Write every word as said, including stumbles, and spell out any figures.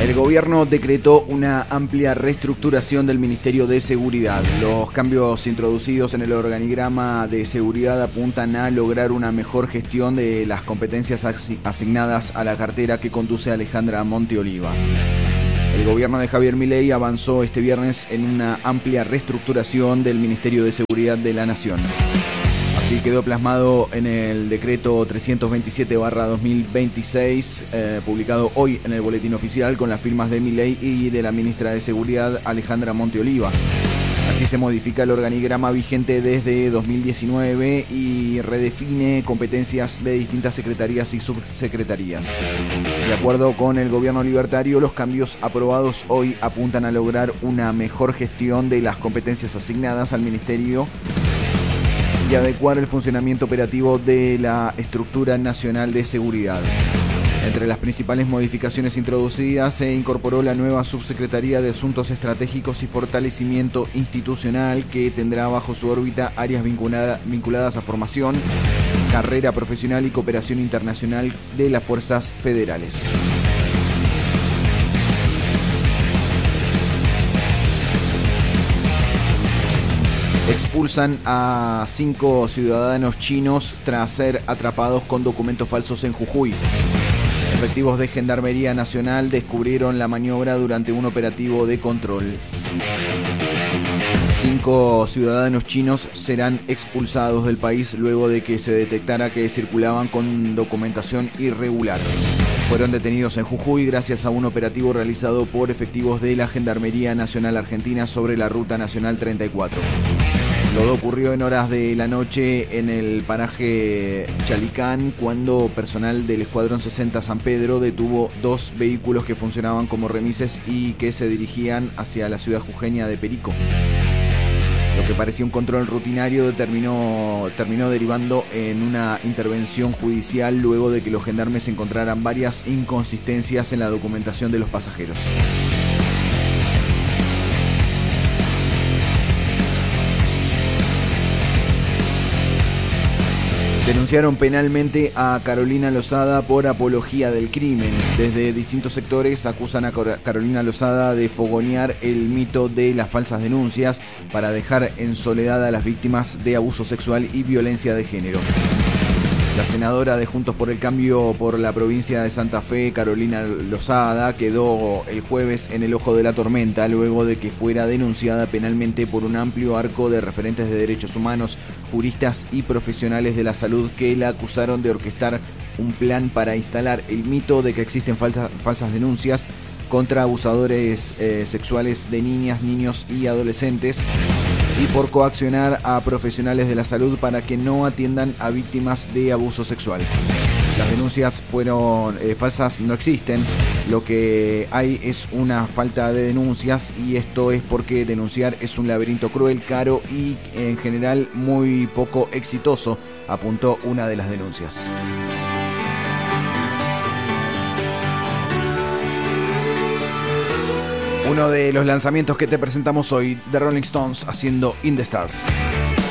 El gobierno decretó una amplia reestructuración del Ministerio de Seguridad. Los cambios introducidos en el organigrama de seguridad apuntan a lograr una mejor gestión de las competencias asignadas a la cartera que conduce Alejandra Monteoliva. El gobierno de Javier Milei avanzó este viernes en una amplia reestructuración del Ministerio de Seguridad de la Nación. Así quedó plasmado en el decreto trescientos veintisiete barra dos mil veintiséis, eh, publicado hoy en el Boletín Oficial con las firmas de Milei y de la ministra de Seguridad, Alejandra Monteoliva. Así se modifica el organigrama vigente desde dos mil diecinueve y redefine competencias de distintas secretarías y subsecretarías. De acuerdo con el gobierno libertario, los cambios aprobados hoy apuntan a lograr una mejor gestión de las competencias asignadas al ministerio y adecuar el funcionamiento operativo de la estructura nacional de seguridad. Entre las principales modificaciones introducidas se incorporó la nueva Subsecretaría de Asuntos Estratégicos y Fortalecimiento Institucional, que tendrá bajo su órbita áreas vinculadas, vinculadas a formación, carrera profesional y cooperación internacional de las fuerzas federales. Expulsan a cinco ciudadanos chinos tras ser atrapados con documentos falsos en Jujuy. Efectivos de Gendarmería Nacional descubrieron la maniobra durante un operativo de control. Cinco ciudadanos chinos serán expulsados del país luego de que se detectara que circulaban con documentación irregular. Fueron detenidos en Jujuy gracias a un operativo realizado por efectivos de la Gendarmería Nacional Argentina sobre la Ruta Nacional treinta y cuatro. Todo ocurrió en horas de la noche en el paraje Chalicán, cuando personal del Escuadrón sesenta San Pedro detuvo dos vehículos que funcionaban como remises y que se dirigían hacia la ciudad jujeña de Perico. Lo que parecía un control rutinario terminó, terminó derivando en una intervención judicial luego de que los gendarmes encontraran varias inconsistencias en la documentación de los pasajeros. Denunciaron penalmente a Carolina Lozada por apología del crimen. Desde distintos sectores acusan a Carolina Lozada de fogonear el mito de las falsas denuncias para dejar en soledad a las víctimas de abuso sexual y violencia de género. La senadora de Juntos por el Cambio por la provincia de Santa Fe, Carolina Lozada, quedó el jueves en el ojo de la tormenta luego de que fuera denunciada penalmente por un amplio arco de referentes de derechos humanos, juristas y profesionales de la salud que la acusaron de orquestar un plan para instalar el mito de que existen falsas, falsas denuncias contra abusadores eh, sexuales de niñas, niños y adolescentes, y por coaccionar a profesionales de la salud para que no atiendan a víctimas de abuso sexual. Las denuncias fueron eh, falsas, no existen. Lo que hay es una falta de denuncias, y esto es porque denunciar es un laberinto cruel, caro y en general muy poco exitoso, apuntó una de las denuncias. Uno de los lanzamientos que te presentamos hoy, The Rolling Stones haciendo In the Stars.